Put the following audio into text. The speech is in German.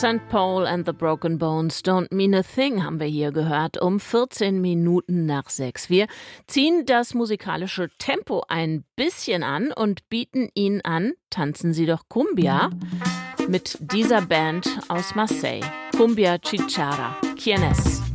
St. Paul and the Broken Bones, Don't Mean a Thing haben wir hier gehört, um 14 Minuten nach 6. Wir ziehen das musikalische Tempo ein bisschen an und bieten Ihnen an, tanzen Sie doch Cumbia mit dieser Band aus Marseille. Cumbia Chichara. ¿Quién es?